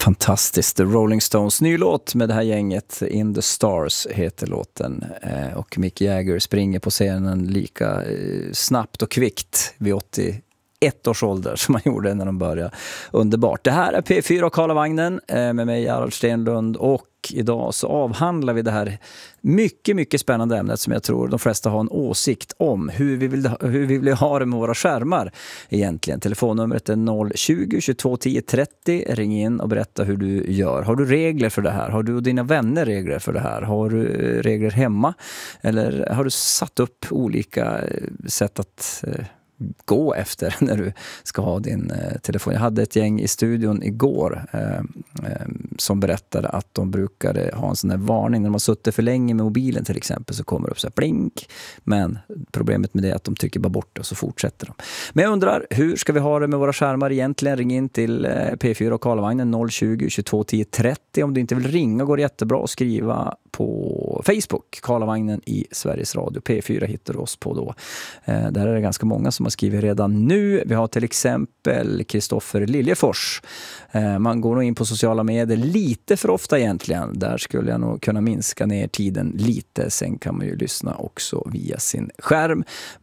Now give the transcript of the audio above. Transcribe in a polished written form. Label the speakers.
Speaker 1: Fantastiskt. The Rolling Stones ny låt med det här gänget. In the Stars heter låten. Och Mick Jagger springer på scenen lika snabbt och kvickt vid 81 års ålder som man gjorde när de började. Underbart. Det här är P4 och Karlavagnen med mig Gerald Stenlund, och idag så avhandlar vi det här mycket spännande ämnet som jag tror de flesta har en åsikt om. Hur vi vill ha det med våra skärmar egentligen. Telefonnumret är 020 22 10 30. Ring in och berätta hur du gör. Har du regler för det här? Har du och dina vänner regler för det här? Har du regler hemma? Eller har du satt upp olika sätt att gå efter när du ska ha din telefon? Jag hade ett gäng i studion igår som berättade att de brukade ha en sån här varning när man suttit för länge med mobilen till exempel, så kommer det upp så här blink, men problemet med det är att de trycker bara bort det och så fortsätter de. Men jag undrar, hur ska vi ha det med våra skärmar egentligen? Ring in till P4 och Karlavagnen 020 22 10 30. Om du inte vill ringa går det jättebra att skriva på Facebook, Karlavagnen i Sveriges Radio. P4 hittar du oss på då. Där är det ganska många som har skrivit redan nu. Vi har till exempel Kristoffer Liljefors. Man går nog in på sociala medier lite för ofta egentligen. Där skulle jag nog kunna minska ner tiden lite. Sen kan man ju lyssna också via sin skärm.